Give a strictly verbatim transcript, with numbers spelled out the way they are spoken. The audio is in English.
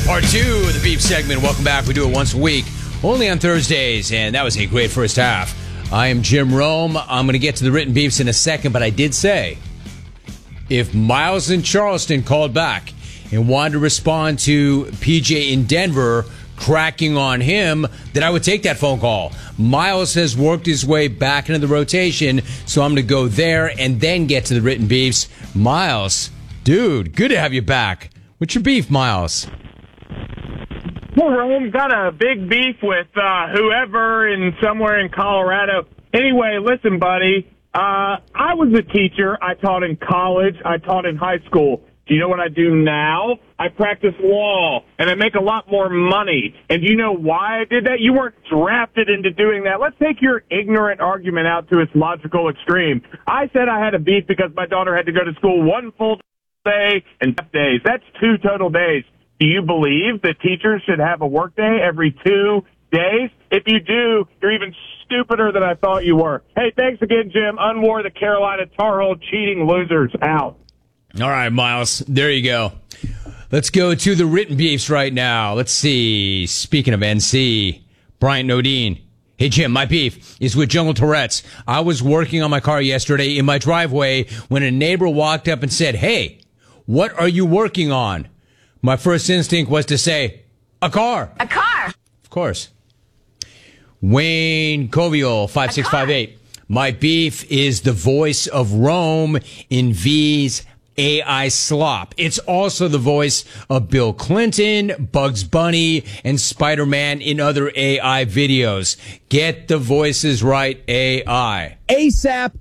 Part two of the beef segment. Welcome back. We do it once a week, only on Thursdays, and that was a great first half. I am Jim Rome. I'm going to get to the written beefs in a second, but I did say if Miles in Charleston called back and wanted to respond to P J in Denver cracking on him, then I would take that phone call. Miles has worked his way back into the rotation, so I'm going to go there and then get to the written beefs. Miles, dude, good to have you back. What's your beef, Miles? Well, Rome got a big beef with uh, whoever in somewhere in Colorado. Anyway, listen, buddy. Uh, I was a teacher. I taught in college. I taught in high school. Do you know what I do now? I practice law, and I make a lot more money. And do you know why I did that? You weren't drafted into doing that. Let's take your ignorant argument out to its logical extreme. I said I had a beef because my daughter had to go to school one full day and half days. That's two total days. Do you believe that teachers should have a work day every two days? If you do, you're even stupider than I thought you were. Hey, thanks again, Jim. Unwar the Carolina Tar Heel cheating losers out. All right, Miles. There you go. Let's go to the written beefs right now. Let's see. Speaking of N C, Bryant Nodine. Hey, Jim, my beef is with Jungle Tourette's. I was working on my car yesterday in my driveway when a neighbor walked up and said, "Hey, what are you working on?" My first instinct was to say, a car. A car. Of course. Wayne Covial, five six five eight. My beef is the voice of Rome in V's A I slop. It's also the voice of Bill Clinton, Bugs Bunny, and Spider-Man in other A I videos. Get the voices right, A I. ASAP